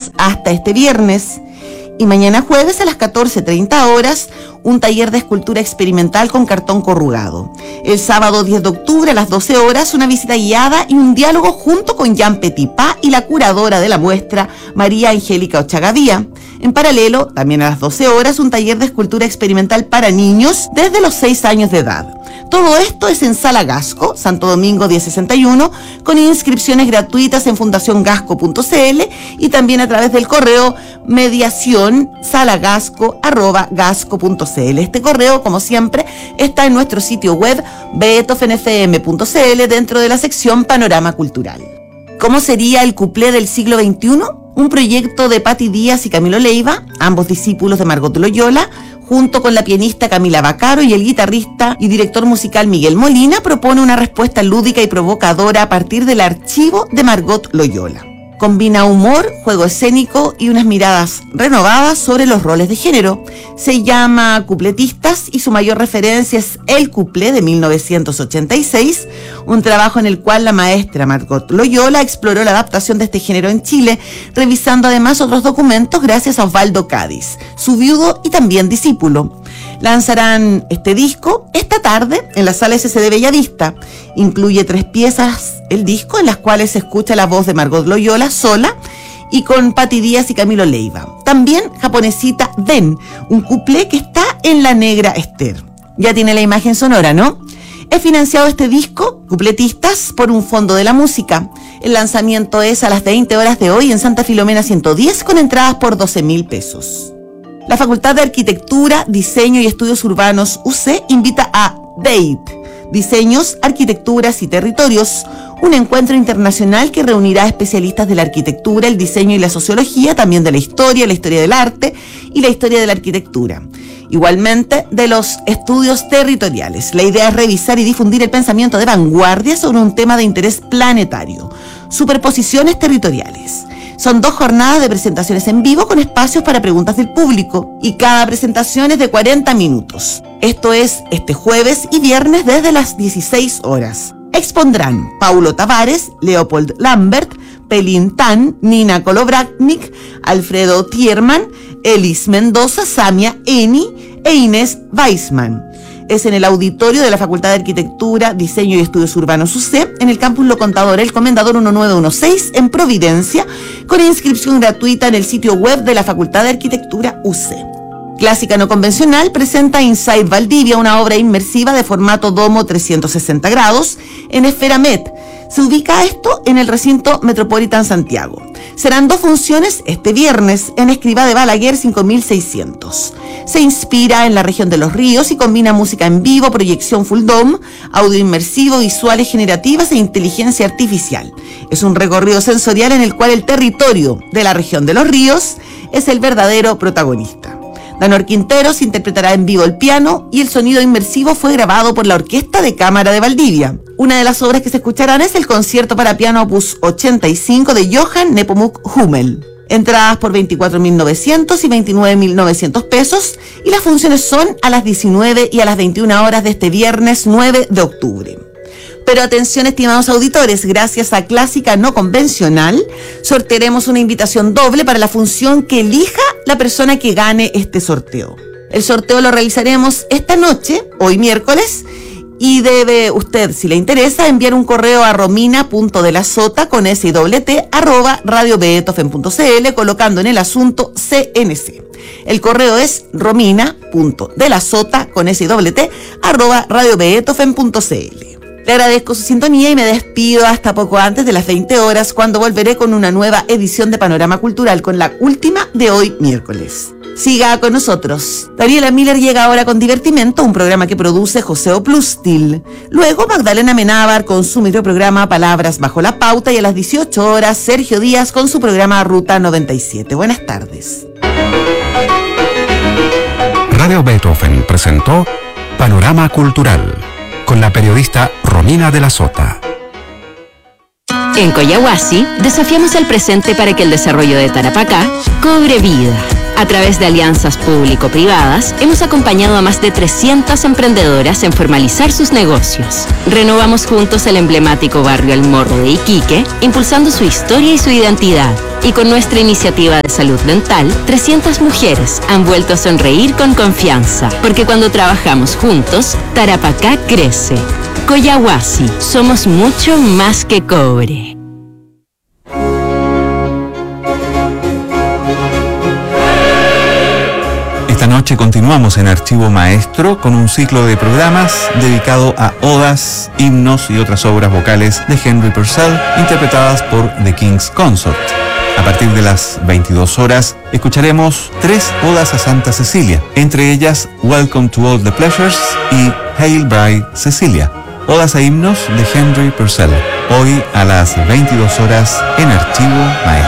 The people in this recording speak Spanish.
horas hasta este viernes. Y mañana jueves a las 14:30 horas, un taller de escultura experimental con cartón corrugado. El sábado 10 de octubre a las 12 horas, una visita guiada y un diálogo junto con Jean Petitpas y la curadora de la muestra, María Angélica Ochagavía. En paralelo, también a las 12 horas, un taller de escultura experimental para niños desde los 6 años de edad. Todo esto es en Sala Gasco, Santo Domingo 1061, con inscripciones gratuitas en fundaciongasco.cl y también a través del correo mediacionsalagasco@gasco.cl. Este correo, como siempre, está en nuestro sitio web beethovenfm.cl dentro de la sección Panorama Cultural. ¿Cómo sería el cuplé del siglo XXI? Un proyecto de Patti Díaz y Camilo Leiva, ambos discípulos de Margot Loyola, junto con la pianista Camila Vaccaro y el guitarrista y director musical Miguel Molina, propone una respuesta lúdica y provocadora a partir del archivo de Margot Loyola. Combina humor, juego escénico y unas miradas renovadas sobre los roles de género. Se llama Cupletistas y su mayor referencia es El Cuplé de 1986, un trabajo en el cual la maestra Margot Loyola exploró la adaptación de este género en Chile, revisando además otros documentos gracias a Osvaldo Cádiz, su viudo y también discípulo. Lanzarán este disco esta tarde en la Sala SC de Bellavista. Incluye 3 piezas el disco en las cuales se escucha la voz de Margot Loyola sola y con Patti Díaz y Camilo Leiva. También Japonesita Den, un cuplé que está en La Negra Esther. Ya tiene la imagen sonora, ¿no? He financiado este disco, Cupletistas, por un fondo de la música. El lanzamiento es a las 20 horas de hoy en Santa Filomena 110 con entradas por 12.000 pesos. La Facultad de Arquitectura, Diseño y Estudios Urbanos UC invita a DATE, Diseños, Arquitecturas y Territorios, un encuentro internacional que reunirá especialistas de la arquitectura, el diseño y la sociología, también de la historia del arte y la historia de la arquitectura. Igualmente, de los estudios territoriales. La idea es revisar y difundir el pensamiento de vanguardia sobre un tema de interés planetario: superposiciones territoriales. Son 2 jornadas de presentaciones en vivo con espacios para preguntas del público y cada presentación es de 40 minutos. Esto es este jueves y viernes desde las 16 horas. Expondrán Paulo Tavares, Leopold Lambert, Pelín Tan, Nina Kolobratnik, Alfredo Tierman, Elis Mendoza, Samia Eni e Inés Weissman. Es en el auditorio de la Facultad de Arquitectura, Diseño y Estudios Urbanos UC, en el campus Lo Contador El Comendador 1916, en Providencia, con inscripción gratuita en el sitio web de la Facultad de Arquitectura UC. Clásica No Convencional presenta Inside Valdivia, una obra inmersiva de formato domo 360 grados en Esfera Met. Se ubica esto en el recinto Metropolitan Santiago. Serán 2 funciones este viernes en Escrivá de Balaguer 5600. Se inspira en la región de los ríos y combina música en vivo, proyección full dome, audio inmersivo, visuales generativas e inteligencia artificial. Es un recorrido sensorial en el cual el territorio de la región de los ríos es el verdadero protagonista. Danor Quinteros interpretará en vivo el piano y el sonido inmersivo fue grabado por la Orquesta de Cámara de Valdivia. Una de las obras que se escucharán es el concierto para piano opus 85 de Johann Nepomuk Hummel. Entradas por 24.900 y 29.900 pesos y las funciones son a las 19 y a las 21 horas de este viernes 9 de octubre. Pero atención, estimados auditores, gracias a Clásica No Convencional, sortearemos una invitación doble para la función que elija la persona que gane este sorteo. El sorteo lo realizaremos esta noche, hoy miércoles, y debe usted, si le interesa, enviar un correo a romina.delasota@radiobeethoven.cl colocando en el asunto CNC. El correo es romina.delasota@radiobeethoven.cl. Le agradezco su sintonía y me despido hasta poco antes de las 20 horas, cuando volveré con una nueva edición de Panorama Cultural, con la última de hoy miércoles. Siga con nosotros. Daniela Miller llega ahora con Divertimento, un programa que produce José Oplustil. Luego Magdalena Menábar con su microprograma Palabras Bajo la Pauta y a las 18 horas Sergio Díaz con su programa Ruta 97. Buenas tardes. Radio Beethoven presentó Panorama Cultural con la periodista Romina de la Sota. En Coyahuasi desafiamos al presente para que el desarrollo de Tarapacá cobre vida. A través de alianzas público-privadas, hemos acompañado a más de 300 emprendedoras en formalizar sus negocios. Renovamos juntos el emblemático barrio El Morro de Iquique, impulsando su historia y su identidad. Y con nuestra iniciativa de salud dental, 300 mujeres han vuelto a sonreír con confianza. Porque cuando trabajamos juntos, Tarapacá crece. Collahuasi, somos mucho más que cobre. Esta noche continuamos en Archivo Maestro con un ciclo de programas dedicado a odas, himnos y otras obras vocales de Henry Purcell interpretadas por The King's Consort. A partir de las 22 horas escucharemos 3 odas a Santa Cecilia, entre ellas Welcome to All the Pleasures y Hail Bride Cecilia, odas a himnos de Henry Purcell. Hoy a las 22 horas en Archivo Maestro.